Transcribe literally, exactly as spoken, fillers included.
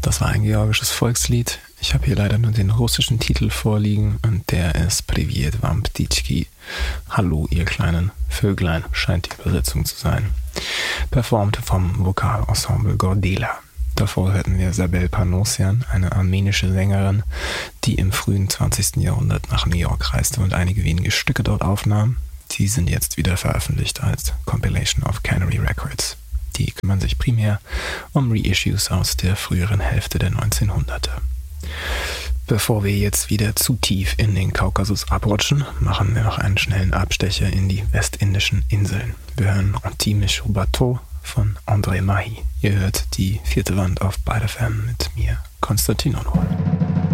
Das war ein georgisches Volkslied. Ich habe hier leider nur den russischen Titel vorliegen und der ist Privyet vam ptichki. Hallo ihr kleinen Vöglein, scheint die Übersetzung zu sein. Performt vom Vokalensemble Gordela. Davor hörten wir Sabel Panosyan, eine armenische Sängerin, die im frühen zwanzigsten Jahrhundert nach New York reiste und einige wenige Stücke dort aufnahm. Die sind jetzt wieder veröffentlicht als Compilation of Canary Records. Die kümmern sich primär um Reissues aus der früheren Hälfte der neunzehnhunderter. Bevor wir jetzt wieder zu tief in den Kaukasus abrutschen, machen wir noch einen schnellen Abstecher in die westindischen Inseln. Wir hören Antime sur Bateau von André Mahi. Ihr hört die vierte Wand auf Byte F M mit mir, Konstantin Onward.